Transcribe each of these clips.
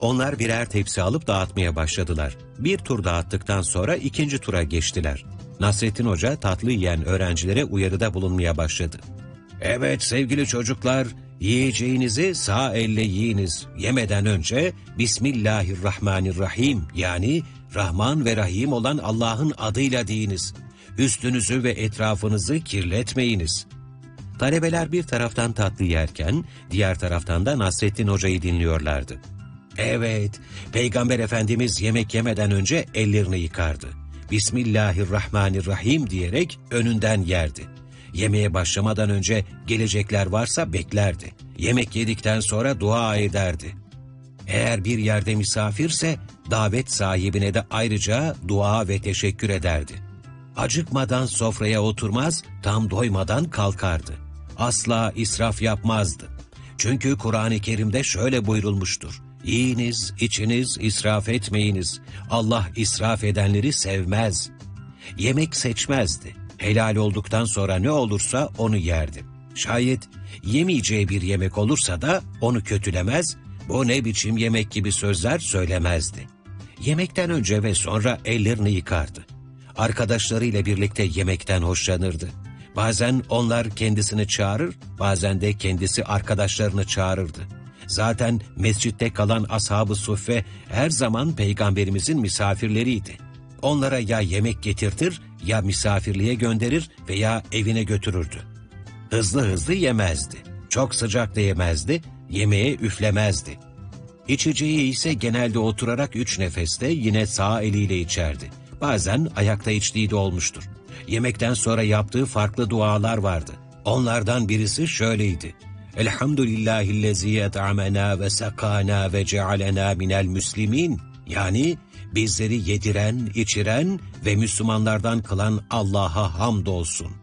Onlar birer tepsi alıp dağıtmaya başladılar. Bir tur dağıttıktan sonra ikinci tura geçtiler. Nasrettin Hoca tatlı yiyen öğrencilere uyarıda bulunmaya başladı. Evet sevgili çocuklar, yiyeceğinizi sağ elle yiyiniz. Yemeden önce Bismillahirrahmanirrahim yani Rahman ve Rahim olan Allah'ın adıyla deyiniz. Üstünüzü ve etrafınızı kirletmeyiniz. Talebeler bir taraftan tatlı yerken, diğer taraftan da Nasrettin Hoca'yı dinliyorlardı. Evet, Peygamber Efendimiz yemek yemeden önce ellerini yıkardı. Bismillahirrahmanirrahim diyerek önünden yerdi. Yemeğe başlamadan önce gelecekler varsa beklerdi. Yemek yedikten sonra dua ederdi. Eğer bir yerde misafirse davet sahibine de ayrıca dua ve teşekkür ederdi. Acıkmadan sofraya oturmaz, tam doymadan kalkardı. Asla israf yapmazdı. Çünkü Kur'an-ı Kerim'de şöyle buyurulmuştur. Yiyiniz, içiniz, israf etmeyiniz. Allah israf edenleri sevmez. Yemek seçmezdi. Helal olduktan sonra ne olursa onu yerdi. Şayet yemeyeceği bir yemek olursa da onu kötülemez, bu ne biçim yemek gibi sözler söylemezdi. Yemekten önce ve sonra ellerini yıkardı. Arkadaşlarıyla birlikte yemekten hoşlanırdı. Bazen onlar kendisini çağırır, bazen de kendisi arkadaşlarını çağırırdı. Zaten mescitte kalan ashab-ı suffe her zaman Peygamberimizin misafirleriydi. Onlara ya yemek getirtir, ya misafirliğe gönderir veya evine götürürdü. Hızlı hızlı yemezdi, çok sıcak da yemezdi, yemeğe üflemezdi. İçeceği ise genelde oturarak 3 nefeste yine sağ eliyle içerdi. Bazen ayakta içtiği de olmuştur. Yemekten sonra yaptığı farklı dualar vardı. Onlardan birisi şöyleydi. Elhamdülillahillezî et'amena ve sakana ve cealena minel müslimin. Yani bizleri yediren, içiren ve Müslümanlardan kılan Allah'a hamdolsun.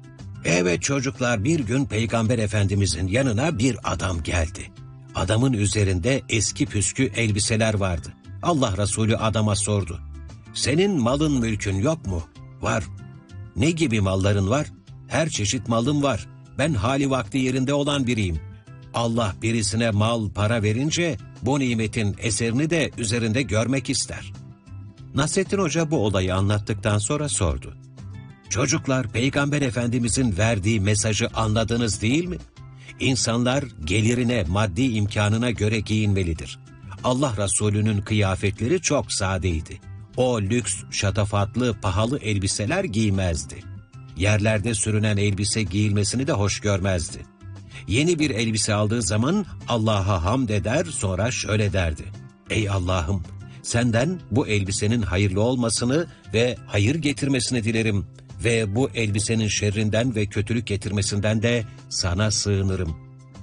Evet çocuklar, bir gün Peygamber Efendimizin yanına bir adam geldi. Adamın üzerinde eski püskü elbiseler vardı. Allah Resulü adama sordu. Senin malın mülkün yok mu? Var. Ne gibi malların var? Her çeşit malım var. Ben hali vakti yerinde olan biriyim. Allah birisine mal, para verince bu nimetin eserini de üzerinde görmek ister. Nasrettin Hoca bu olayı anlattıktan sonra sordu. Çocuklar, Peygamber Efendimizin verdiği mesajı anladınız değil mi? İnsanlar gelirine, maddi imkanına göre giyinmelidir. Allah Resulü'nün kıyafetleri çok sadeydi. O lüks, şatafatlı, pahalı elbiseler giymezdi. Yerlerde sürünen elbise giyilmesini de hoş görmezdi. Yeni bir elbise aldığı zaman Allah'a hamd eder, sonra şöyle derdi. Ey Allah'ım, senden bu elbisenin hayırlı olmasını ve hayır getirmesini dilerim ve bu elbisenin şerrinden ve kötülük getirmesinden de sana sığınırım.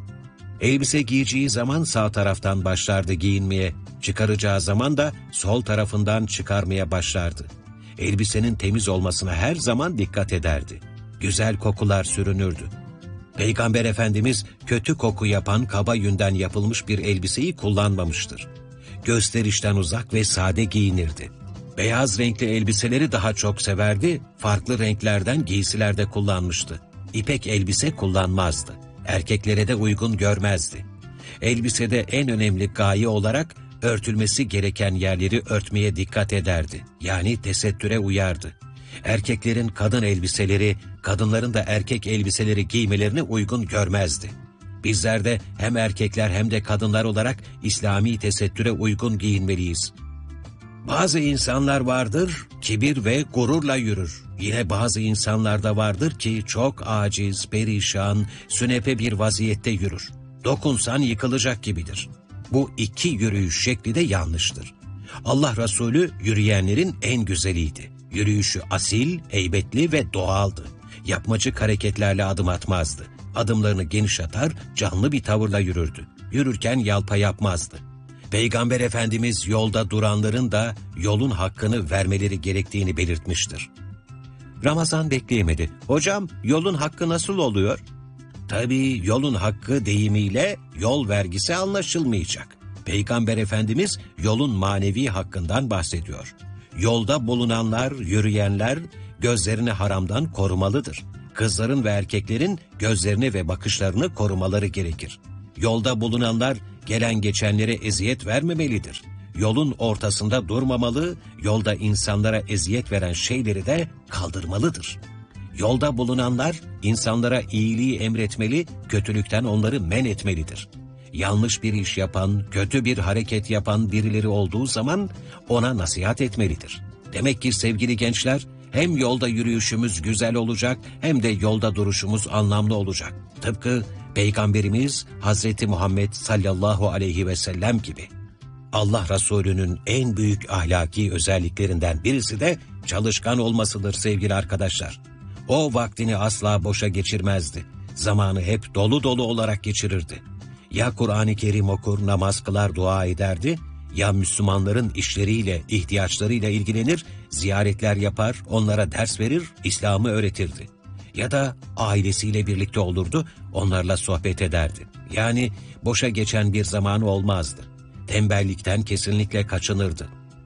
Elbise giyeceği zaman sağ taraftan başlardı giyinmeye, çıkaracağı zaman da sol tarafından çıkarmaya başlardı. Elbisenin temiz olmasına her zaman dikkat ederdi. Güzel kokular sürünürdü. Peygamber Efendimiz kötü koku yapan kaba yünden yapılmış bir elbiseyi kullanmamıştır. Gösterişten uzak ve sade giyinirdi. Beyaz renkli elbiseleri daha çok severdi, farklı renklerden giysilerde kullanmıştı. İpek elbise kullanmazdı. Erkeklere de uygun görmezdi. Elbisede en önemli gaye olarak örtülmesi gereken yerleri örtmeye dikkat ederdi. Yani tesettüre uyardı. Erkeklerin kadın elbiseleri, kadınların da erkek elbiseleri giymelerini uygun görmezdi. Bizler de hem erkekler hem de kadınlar olarak İslami tesettüre uygun giyinmeliyiz. Bazı insanlar vardır, kibir ve gururla yürür. Yine bazı insanlar da vardır ki çok aciz, perişan, sünepe bir vaziyette yürür. Dokunsan yıkılacak gibidir. Bu iki yürüyüş şekli de yanlıştır. Allah Resulü yürüyenlerin en güzeliydi. Yürüyüşü asil, heybetli ve doğaldı. Yapmacık hareketlerle adım atmazdı. Adımlarını geniş atar, canlı bir tavırla yürürdü. Yürürken yalpa yapmazdı. Peygamber Efendimiz yolda duranların da yolun hakkını vermeleri gerektiğini belirtmiştir. Ramazan bekleyemedi. Hocam, yolun hakkı nasıl oluyor? Tabii yolun hakkı deyimiyle yol vergisi anlaşılmayacak. Peygamber Efendimiz yolun manevi hakkından bahsediyor. Yolda bulunanlar, yürüyenler gözlerini haramdan korumalıdır. Kızların ve erkeklerin gözlerini ve bakışlarını korumaları gerekir. Yolda bulunanlar gelen geçenlere eziyet vermemelidir. Yolun ortasında durmamalı, yolda insanlara eziyet veren şeyleri de kaldırmalıdır. Yolda bulunanlar insanlara iyiliği emretmeli, kötülükten onları men etmelidir. Yanlış bir iş yapan, kötü bir hareket yapan birileri olduğu zaman ona nasihat etmelidir. Demek ki sevgili gençler, hem yolda yürüyüşümüz güzel olacak hem de yolda duruşumuz anlamlı olacak. Tıpkı Peygamberimiz Hazreti Muhammed sallallahu aleyhi ve sellem gibi. Allah Resulü'nün en büyük ahlaki özelliklerinden birisi de çalışkan olmasıdır sevgili arkadaşlar. O vaktini asla boşa geçirmezdi. Zamanı hep dolu dolu olarak geçirirdi. Ya Kur'an-ı Kerim okur, namaz kılar, dua ederdi, ya Müslümanların işleriyle, ihtiyaçlarıyla ilgilenir, ziyaretler yapar, onlara ders verir, İslam'ı öğretirdi. Ya da ailesiyle birlikte olurdu, onlarla sohbet ederdi. Yani boşa geçen bir zamanı olmazdı. Tembellikten kesinlikle kaçınırdı.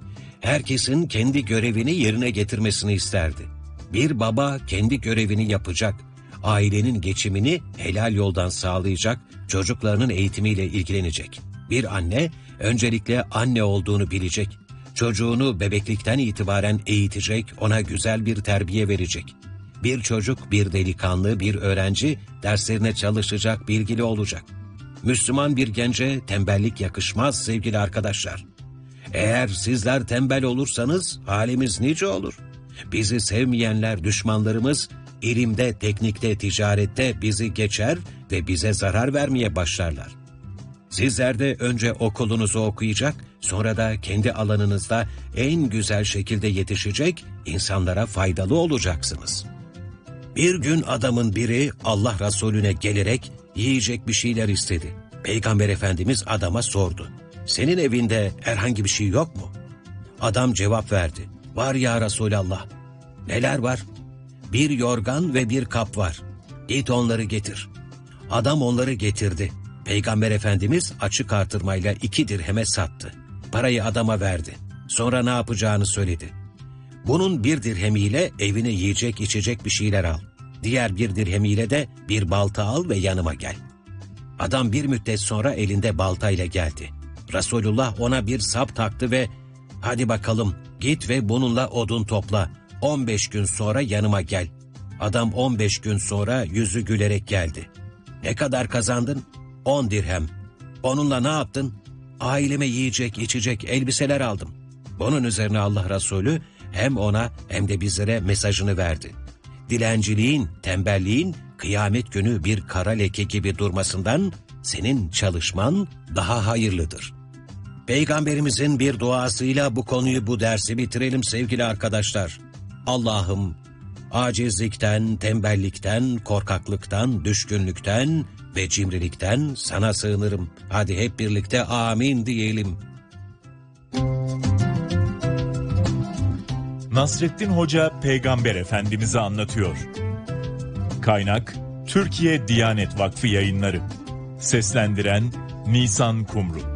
Herkesin kendi görevini yerine getirmesini isterdi. Bir baba kendi görevini yapacak, ailenin geçimini helal yoldan sağlayacak, çocuklarının eğitimiyle ilgilenecek. Bir anne öncelikle anne olduğunu bilecek, çocuğunu bebeklikten itibaren eğitecek, ona güzel bir terbiye verecek. Bir çocuk, bir delikanlı, bir öğrenci derslerine çalışacak, bilgili olacak. Müslüman bir gence tembellik yakışmaz sevgili arkadaşlar. Eğer sizler tembel olursanız halimiz nice olur. Bizi sevmeyenler, düşmanlarımız ilimde, teknikte, ticarette bizi geçer ve bize zarar vermeye başlarlar. Sizler de önce okulunuzu okuyacak, sonra da kendi alanınızda en güzel şekilde yetişecek, insanlara faydalı olacaksınız. Bir gün adamın biri Allah Resulüne gelerek yiyecek bir şeyler istedi. Peygamber Efendimiz adama sordu. Senin evinde herhangi bir şey yok mu? Adam cevap verdi. Var ya Resulallah. Neler var? Bir yorgan ve bir kap var. Git onları getir. Adam onları getirdi. Peygamber Efendimiz açık artırmayla 2 dirheme sattı. Parayı adama verdi. Sonra ne yapacağını söyledi. Bunun 1 dirhemiyle evine yiyecek içecek bir şeyler al. Diğer 1 dirhemiyle de bir balta al ve yanıma gel. Adam bir müddet sonra elinde baltayla geldi. Resulullah ona bir sap taktı ve hadi bakalım git ve bununla odun topla. 15 gün sonra yanıma gel. Adam 15 gün sonra yüzü gülerek geldi. Ne kadar kazandın? 10 dirhem. Onunla ne yaptın? Aileme yiyecek, içecek, elbiseler aldım. Bunun üzerine Allah Resulü hem ona hem de bizlere mesajını verdi. Dilenciliğin, tembelliğin kıyamet günü bir kara leke gibi durmasından senin çalışman daha hayırlıdır. Peygamberimizin bir duasıyla bu konuyu, bu dersi bitirelim sevgili arkadaşlar. Allah'ım, acizlikten, tembellikten, korkaklıktan, düşkünlükten ve cimrilikten sana sığınırım. Hadi hep birlikte amin diyelim. Nasrettin Hoca Peygamber Efendimiz'i anlatıyor. Kaynak Türkiye Diyanet Vakfı Yayınları. Seslendiren Nisan Kumru.